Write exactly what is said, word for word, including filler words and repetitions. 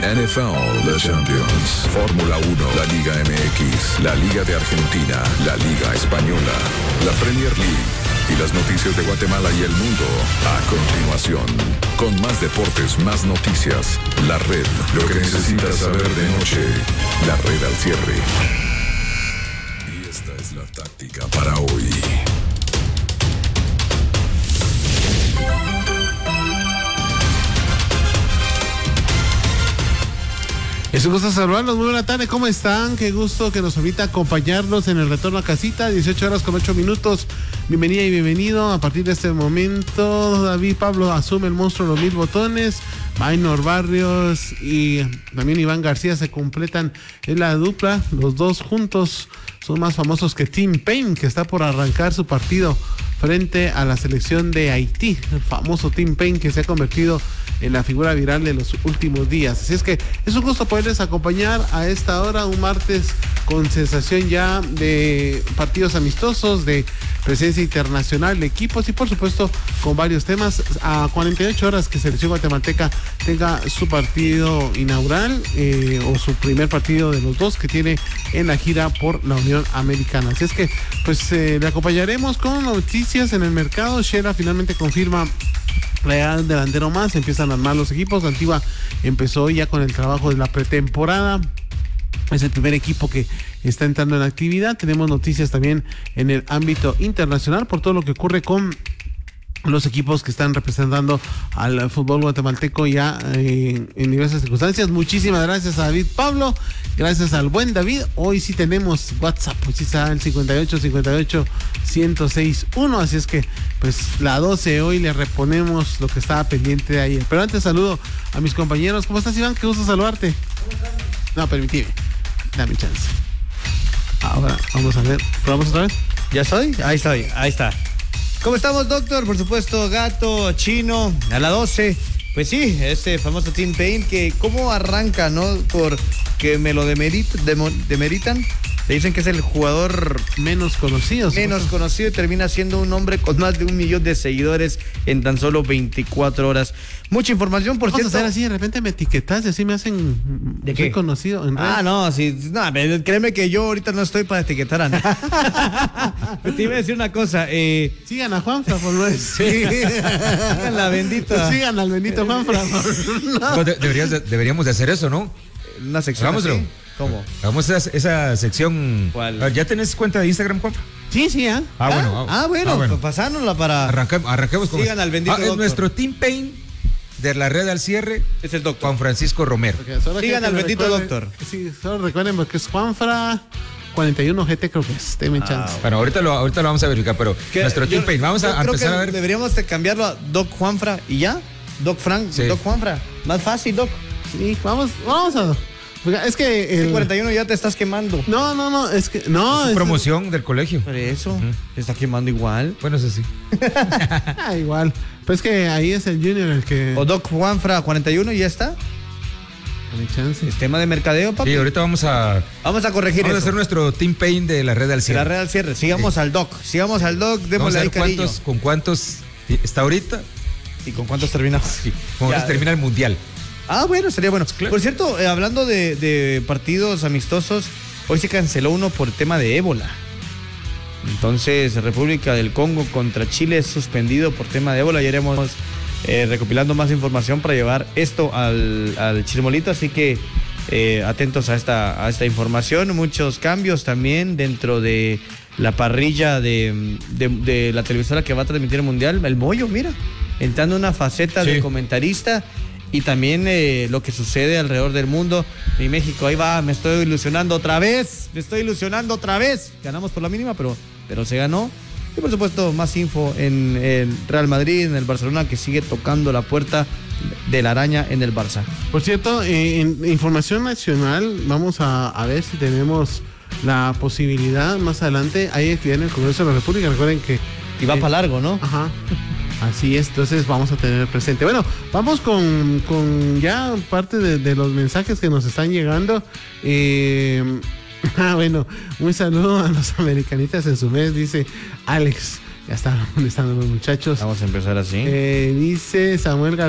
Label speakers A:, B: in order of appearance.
A: N F L, la Champions, Fórmula uno, la Liga M X, la Liga de Argentina, la Liga Española, la Premier League y las noticias de Guatemala y el mundo. A continuación, con más deportes, más noticias, La Red, lo que necesitas saber de noche, La Red al cierre. Y esta es la táctica para hoy.
B: Es un gusto saludarlos, muy buena tarde, ¿cómo están? Qué gusto que nos permita acompañarnos en el retorno a casita, dieciocho horas con ocho minutos. Bienvenida y bienvenido. A partir de este momento, David Pablo asume el monstruo de los mil botones. Maynor Barrios y también Iván García se completan en la dupla. Los dos juntos son más famosos que Tim Payne, que está por arrancar su partido frente a la selección de Haití. El famoso Tim Payne, que se ha convertido en la figura viral de los últimos días. Así es que es un gusto poderles acompañar a esta hora, un martes con sensación ya de partidos amistosos, de presencia internacional de equipos y por supuesto con varios temas. A cuarenta y ocho horas que Selección Guatemalteca tenga su partido inaugural eh, o su primer partido de los dos que tiene en la gira por la Unión Americana. Así es que pues eh, le acompañaremos con noticias en el mercado. Shela finalmente confirma la delantero más, empiezan a armar los equipos. La Antigua empezó ya con el trabajo de la pretemporada. Es el primer equipo que está entrando en actividad. Tenemos noticias también en el ámbito internacional por todo lo que ocurre con los equipos que están representando al fútbol guatemalteco ya eh, en diversas circunstancias. Muchísimas gracias a David Pablo, gracias al buen David. Hoy sí tenemos WhatsApp, pues sí está el cincuenta y ocho cincuenta y ocho ciento seis uno, así es que pues la doce hoy le reponemos lo que estaba pendiente de ayer. Pero antes saludo a mis compañeros. ¿Cómo estás, Iván? Qué gusto saludarte. No, permíteme, dame chance. Ahora vamos a ver, ¿probamos otra vez?
C: ¿Ya estoy? Ahí estoy, ahí está. ¿Cómo estamos, doctor? Por supuesto, Gato, Chino, a la doce. Pues sí, este famoso Tim Payne, que cómo arranca, ¿no? Por que me lo demerit, demo, demeritan. Le dicen que es el jugador
B: menos conocido.
C: Menos conocido y termina siendo un hombre con más de un millón de seguidores en tan solo veinticuatro horas. Mucha información, por
B: Vamos
C: cierto.
B: a hacer así, de repente me etiquetas y así me hacen
C: ¿De qué?
B: conocido en
C: Ah, no, sí, no, créeme que yo ahorita no estoy para etiquetar a nadie. Te iba a decir una cosa. Eh...
B: Sigan a Juanfra, por lo menos. Sí.
C: Sigan la bendita.
B: Sigan al bendito Juanfra.
D: No. De, deberías de, deberíamos de hacer eso, ¿no?
C: Una sección.
D: Hagámoslo.
C: Así. ¿Cómo?
D: Hagamos esa, esa sección.
C: ¿Cuál?
D: ¿Ya tenés cuenta de Instagram, Juanfra?
B: Sí, sí, ¿eh?
D: Ah, bueno.
C: Ah, ah, bueno, ah, bueno. Pues pasárnosla para...
D: Arranque, arranquemos con
C: Sigan al bendito
D: ah,
C: doctor.
D: Nuestro Tim Payne de la Red al cierre
C: es el doctor
D: Juan Francisco Romero.
C: Sigan al bendito
B: recuerden,
C: doctor.
B: Sí, solo recuerden porque es Juanfra cuarenta y uno G T, creo que es. Denme
C: Ah,
B: chance.
D: Bueno, ahorita lo, ahorita lo vamos a verificar, pero
C: ¿Qué?
D: nuestro
C: Yo,
D: Tim Payne, vamos a, a empezar a ver.
C: Deberíamos de cambiarlo a Doc Juanfra y ya. Doc Frank, sí. Doc Juanfra. Más fácil, Doc.
B: Sí, vamos, vamos a... Es que el
C: cuarenta y uno ya te estás quemando.
B: No, no, no, es que no.
D: Es
B: es
D: promoción el... del colegio.
C: Por eso, uh-huh. Te está quemando igual.
D: Bueno, eso sí.
B: ah, igual. Pues que ahí es el Junior el que...
C: O Doc Juanfra cuarenta y uno y ya está.
B: Mi chance.
C: Es tema de mercadeo, papi.
D: Sí, ahorita vamos a...
C: Vamos a corregir
D: Vamos
C: eso.
D: a hacer nuestro Tim Payne de la Red al cierre.
C: De la Red al cierre. Sigamos sí. al Doc. Sigamos al Doc. Démosle ahí cariño.
D: Cuántos, con cuántos está ahorita.
C: ¿Y con cuántos terminamos?
D: Sí, con cuántos termina el Mundial.
C: Ah, bueno, sería bueno. Claro. Por cierto, eh, hablando de, de partidos amistosos, hoy se canceló uno por el tema de ébola. Entonces, República del Congo contra Chile es suspendido por tema de ébola. Ya iremos eh, recopilando más información para llevar esto al, al Chirmolito, así que eh, atentos a esta, a esta información. Muchos cambios también dentro de la parrilla de, de, de la televisora que va a transmitir el Mundial. El Moyo, mira, entrando en una faceta sí. de comentarista. Y también eh, lo que sucede alrededor del mundo. Mi México, ahí va, me estoy ilusionando otra vez. Me estoy ilusionando otra vez. Ganamos por la mínima, pero, pero se ganó. Y por supuesto, más info en el Real Madrid, en el Barcelona, que sigue tocando la puerta de la araña en el Barça.
B: Por cierto, eh, en información nacional, vamos a, a ver si tenemos la posibilidad más adelante. Hay actividad en el Congreso de la República. Recuerden que...
C: Y va eh, para largo, ¿no?
B: Ajá. Así es, entonces vamos a tener presente. Bueno, vamos con, con ya parte de, de los mensajes que nos están llegando. Eh, ah, bueno, un saludo a los americanistas en su mes, dice Alex. Ya están molestando los muchachos.
C: Vamos a empezar así.
B: Eh, dice Samuel García.